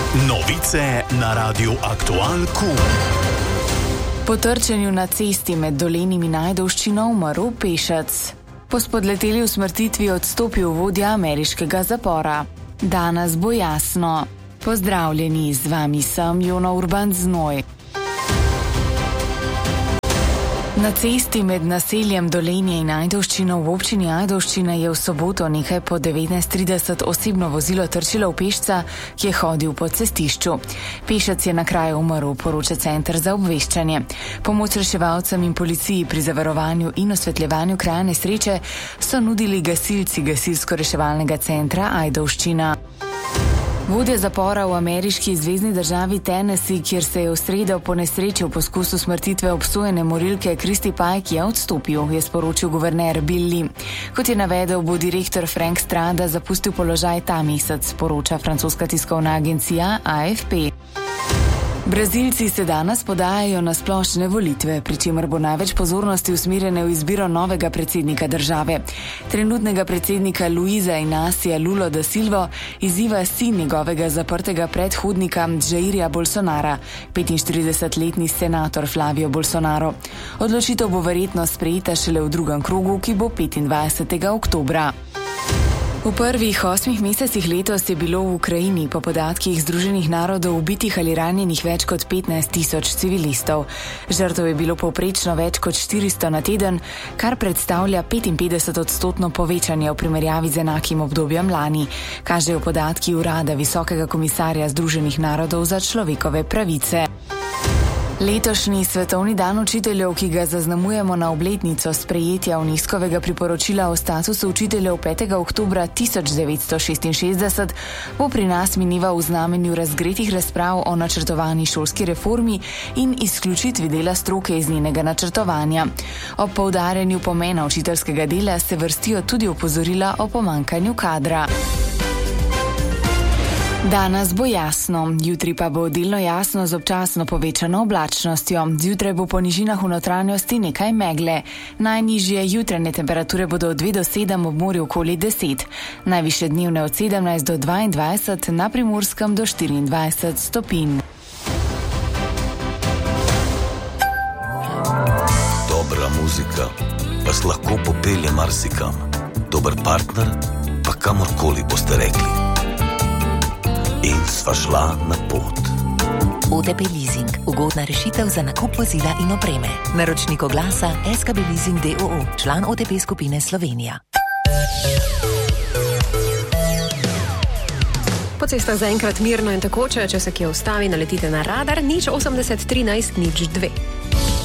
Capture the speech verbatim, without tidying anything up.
Novice na Radiu Aktual Q. Po trčenju na cesti med Dolenjim in Ajdovščino umrl pešec. Po spodleteli usmrtitvi odstopil vodja ameriškega zapora. Danes bo jasno. Pozdravljeni, z vami sem Jona Urban Znoj. Na cesti med naseljem Dolenje in Ajdovščino v občini Ajdovščina je v soboto nekaj po devetnajst trideset osebno vozilo trčilo v pešca, ki je hodil po cestišču. Pešec je na kraju umrl, poroča Center za obveščanje. Pomoč reševalcem in policiji pri zavarovanju in osvetljevanju kraja nesreče so nudili gasilci gasilsko-reševalnega centra Ajdovščina. Vodja zapora v ameriški zvezni državi Tennessee, kjer se je v sredo po nesreči v poskusu smrtitve obsojene morilke Christy Pike, je odstopil, je sporočil guverner Bill Lee. Kot je navedel, bo direktor Frank Strada zapustil položaj ta mesec, poroča francoska tiskovna agencija A F P. Brazilci se danes podajajo na splošne volitve, pri čemer bo največ pozornosti usmerjene v izbiro novega predsednika države. Trenutnega predsednika Luiza Inácia Lula da Silva izziva sin njegovega zaprtega predhodnika Jairja Bolsonara, petinštiridesetletni senator Flavio Bolsonaro. Odločitev bo verjetno sprejeta šele v drugem krogu, ki bo petindvajsetega oktobra. V prvih osmih mesecih letos je bilo v Ukrajini po podatkih Združenih narodov ubitih ali ranjenih več kot petnajst tisoč civilistov. Žrtev je bilo povprečno več kot štiristo na teden, kar predstavlja petinpetdeset odstotno povečanje v primerjavi z enakim obdobjem lani, kažejo podatki Urada Visokega komisarja Združenih narodov za človekove pravice. Letošnji svetovni dan učiteljev, ki ga zaznamujemo na obletnico sprejetja UNESCO-vega priporočila o statusu učiteljev petega oktobra tisoč devetsto šestinšestdeset, bo pri nas mineval v znamenju razgretih razprav o načrtovani šolski reformi in izključitvi dela stroke iz njenega načrtovanja. Ob poudarjanju pomena učiteljskega dela se vrstijo tudi opozorila o pomanjkanju kadra. Danes bo jasno, jutri pa bo delno jasno z občasno povečano oblačnostjo. Zjutraj bo po nižinah v notranjosti nekaj megle. Najnižje jutranje temperature bodo od dve do sedem, ob morju okoli deset. Najvišje dnevne od sedemnajst do dvaindvajset, na Primorskem do štiriindvajset stopinj. Dobra muzika vas lahko popelje marsikam. Dober partner pa kamorkoli boste rekli. In sva šla na pot. O T P Leasing. Ugodna rešitev za nakup vozila in opreme. Naročnik oglasa S K B Leasing D O O, član O T P skupine Slovenija. Po cestah zaenkrat mirno in tekoče, če se kje ustavi, naletite na radar nič osemdeset trinajst nič dve.